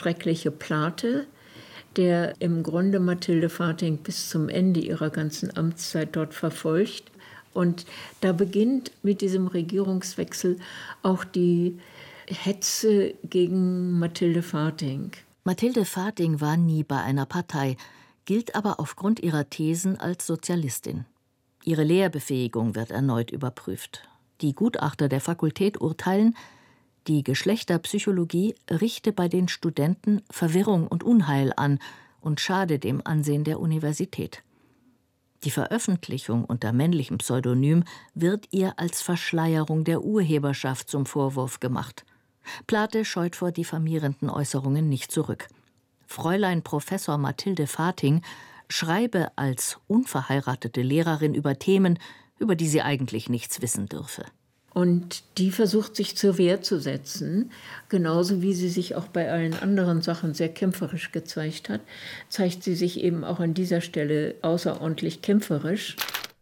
schreckliche Plate, der im Grunde Mathilde Vating bis zum Ende ihrer ganzen Amtszeit dort verfolgt. Und da beginnt mit diesem Regierungswechsel auch die Hetze gegen Mathilde Vating. Mathilde Vating war nie bei einer Partei, gilt aber aufgrund ihrer Thesen als Sozialistin. Ihre Lehrbefähigung wird erneut überprüft. Die Gutachter der Fakultät urteilen, die Geschlechterpsychologie richte bei den Studenten Verwirrung und Unheil an und schade dem Ansehen der Universität. Die Veröffentlichung unter männlichem Pseudonym wird ihr als Verschleierung der Urheberschaft zum Vorwurf gemacht. Plate scheut vor diffamierenden Äußerungen nicht zurück. Fräulein Professor Mathilde Vating schreibe als unverheiratete Lehrerin über Themen, über die sie eigentlich nichts wissen dürfe. Und die versucht sich zur Wehr zu setzen, genauso wie sie sich auch bei allen anderen Sachen sehr kämpferisch gezeigt hat, zeigt sie sich eben auch an dieser Stelle außerordentlich kämpferisch.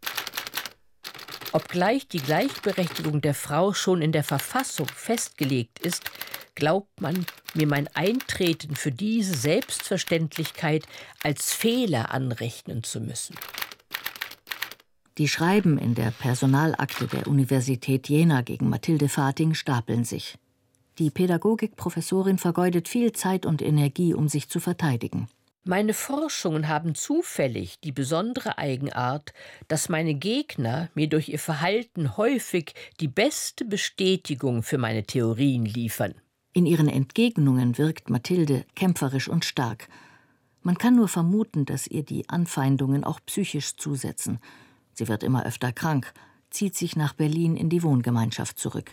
Obgleich die Gleichberechtigung der Frau schon in der Verfassung festgelegt ist, glaubt man, mir mein Eintreten für diese Selbstverständlichkeit als Fehler anrechnen zu müssen. Die Schreiben in der Personalakte der Universität Jena gegen Mathilde Vating stapeln sich. Die Pädagogikprofessorin vergeudet viel Zeit und Energie, um sich zu verteidigen. Meine Forschungen haben zufällig die besondere Eigenart, dass meine Gegner mir durch ihr Verhalten häufig die beste Bestätigung für meine Theorien liefern. In ihren Entgegnungen wirkt Mathilde kämpferisch und stark. Man kann nur vermuten, dass ihr die Anfeindungen auch psychisch zusetzen. Sie wird immer öfter krank, zieht sich nach Berlin in die Wohngemeinschaft zurück.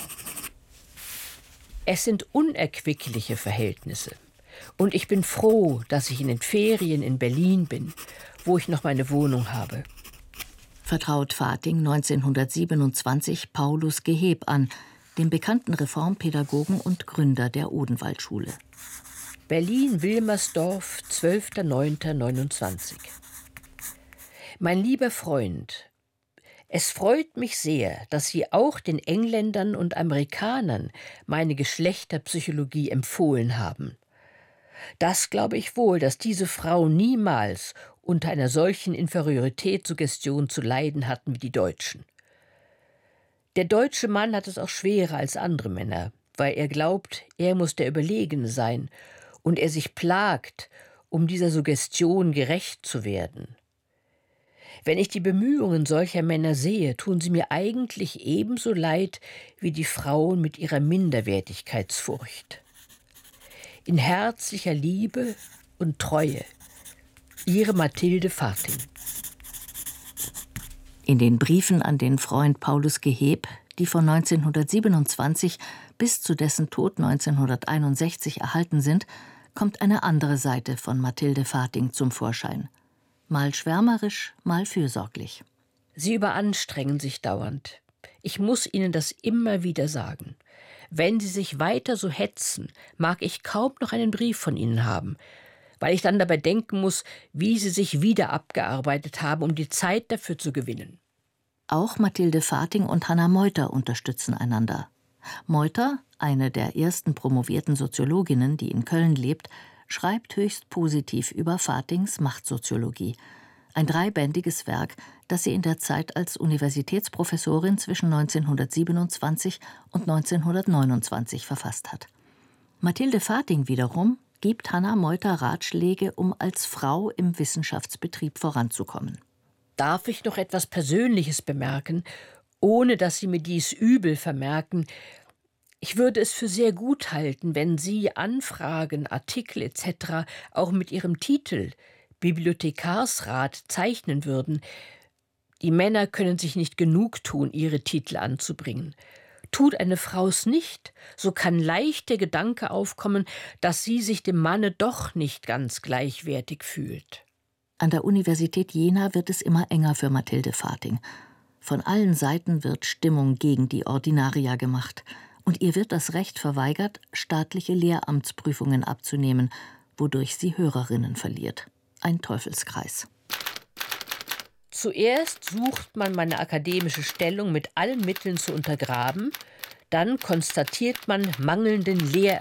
Es sind unerquickliche Verhältnisse. Und ich bin froh, dass ich in den Ferien in Berlin bin, wo ich noch meine Wohnung habe. Vertraut Vating 1927 Paulus Geheb an, dem bekannten Reformpädagogen und Gründer der Odenwaldschule. Berlin-Wilmersdorf, 12.09.29. Mein lieber Freund, es freut mich sehr, dass Sie auch den Engländern und Amerikanern meine Geschlechterpsychologie empfohlen haben. Das glaube ich wohl, dass diese Frauen niemals unter einer solchen Inferioritätssuggestion zu leiden hatten wie die Deutschen. Der deutsche Mann hat es auch schwerer als andere Männer, weil er glaubt, er muss der Überlegene sein und er sich plagt, um dieser Suggestion gerecht zu werden. Wenn ich die Bemühungen solcher Männer sehe, tun sie mir eigentlich ebenso leid wie die Frauen mit ihrer Minderwertigkeitsfurcht. In herzlicher Liebe und Treue, Ihre Mathilde Vating. In den Briefen an den Freund Paulus Geheb, die von 1927 bis zu dessen Tod 1961 erhalten sind, kommt eine andere Seite von Mathilde Vating zum Vorschein. Mal schwärmerisch, mal fürsorglich. Sie überanstrengen sich dauernd. Ich muss Ihnen das immer wieder sagen. Wenn Sie sich weiter so hetzen, mag ich kaum noch einen Brief von Ihnen haben, weil ich dann dabei denken muss, wie Sie sich wieder abgearbeitet haben, um die Zeit dafür zu gewinnen. Auch Mathilde Vating und Hannah Meuter unterstützen einander. Meuter, eine der ersten promovierten Soziologinnen, die in Köln lebt, schreibt höchst positiv über Vatings Machtsoziologie. Ein dreibändiges Werk, das sie in der Zeit als Universitätsprofessorin zwischen 1927 und 1929 verfasst hat. Mathilde Vating wiederum gibt Hannah Meuter Ratschläge, um als Frau im Wissenschaftsbetrieb voranzukommen. Darf ich noch etwas Persönliches bemerken, ohne dass Sie mir dies übel vermerken? Ich würde es für sehr gut halten, wenn Sie Anfragen, Artikel etc. auch mit Ihrem Titel Bibliothekarsrat zeichnen würden. Die Männer können sich nicht genug tun, ihre Titel anzubringen. Tut eine Frau es nicht, so kann leicht der Gedanke aufkommen, dass sie sich dem Manne doch nicht ganz gleichwertig fühlt. An der Universität Jena wird es immer enger für Mathilde Vating. Von allen Seiten wird Stimmung gegen die Ordinaria gemacht. Und ihr wird das Recht verweigert, staatliche Lehramtsprüfungen abzunehmen, wodurch sie Hörerinnen verliert. Ein Teufelskreis. Zuerst sucht man meine akademische Stellung mit allen Mitteln zu untergraben, dann konstatiert man mangelnden